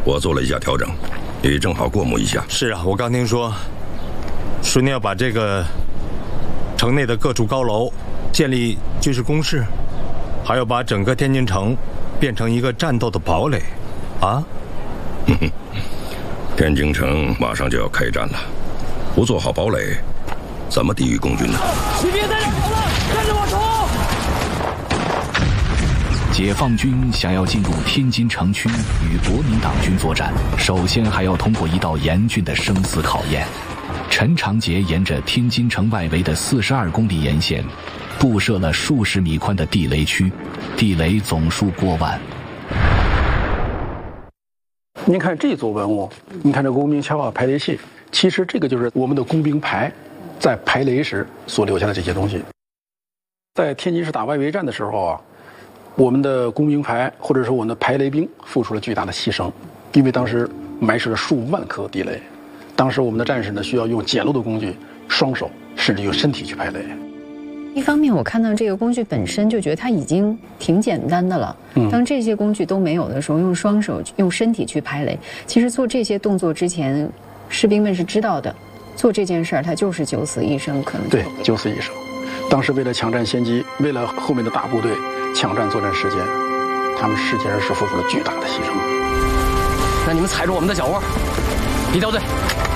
我做了一下调整，你正好过目一下。 是啊，我刚听说，说你要把这个城内的各处高楼建立军事工事，还要把整个天津城变成一个战斗的堡垒，啊？ 天津城马上就要开战了，不做好堡垒，怎么抵御共军呢？ 你别在这跑了，跟着我冲！ 解放军想要进入天津城区与国民党军作战，首先还要通过一道严峻的生死考验。陈长捷沿着天津城外围的42公里沿线，布设了数十米宽的地雷区，地雷总数过万。 您看这座文物，您看这工兵枪法排雷器，其实这个就是我们的工兵排在排雷时所留下的这些东西。在天津市打外围战的时候啊，我们的工兵排或者说我们的排雷兵付出了巨大的牺牲，因为当时埋设了数万颗地雷，当时我们的战士呢需要用简陋的工具，双手甚至用身体去排雷。 一方面我看到这个工具本身就觉得它已经挺简单的了，当这些工具都没有的时候，用双手用身体去排雷，其实做这些动作之前，士兵们是知道的，做这件事儿他就是九死一生，可能对九死一生。当时为了抢占先机，为了后面的大部队抢占作战时间，他们实际上是付出了巨大的牺牲。 那你们踩住我们的脚窝，一条队。